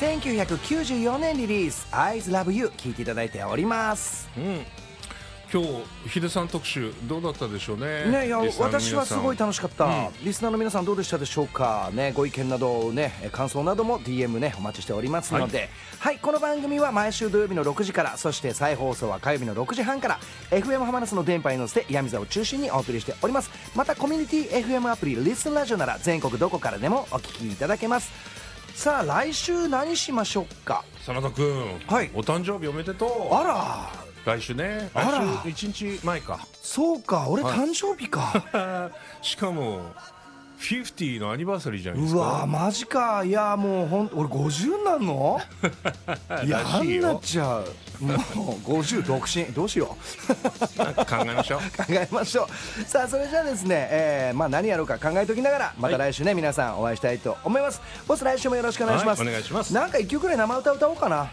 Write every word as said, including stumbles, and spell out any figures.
せんきゅうひゃくきゅうじゅうよねんリリース Eyes Love You 聴いていただいております。 うん、今日ヒデさん特集どうだったでしょうね。 ね、いやリスナーの皆さん私はすごい楽しかった、うん、リスナーの皆さんどうでしたでしょうかね。ご意見などね、感想なども ディーエム ねお待ちしておりますので、はい、はい、この番組は毎週土曜日のろくじから、そして再放送は火曜日のろくじはんから エフエム 浜松の電波に乗せて岩見沢を中心にお送りしております。またコミュニティ エフエム アプリリスンラジオなら全国どこからでもお聞きいただけます。さあ来週何しましょうか。 真田君、はい、お誕生日おめでとう。 あら来週ね、来週いちにちまえか。 そうか、俺誕生日かしかもフィフティーのアニバーサリーじゃないですか。 うわマジか。いやもうほん俺ごじゅうになんの嫌になっちゃう。もうごじゅう独身どうしよう考えましょう考えましょう。さあそれじゃあですね、えーまあ、何やろうか考えときながらまた来週ね、はい、皆さんお会いしたいと思います。ボス来週もよろしくお願いします、 はい、お願いします。 なんかいっきょくくらい生歌歌おうかな。